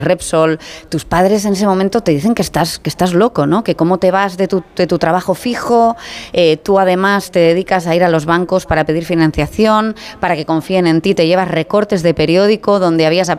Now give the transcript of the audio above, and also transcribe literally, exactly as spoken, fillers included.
Repsol, tus padres en ese momento te dicen que estás, que estás loco, ¿no? Que cómo te vas de tu, de tu trabajo fijo, eh, tú además te dedicas a ir a los bancos para pedir financiación, para que confíen en ti, te llevas recortes de periódico donde habías aprendido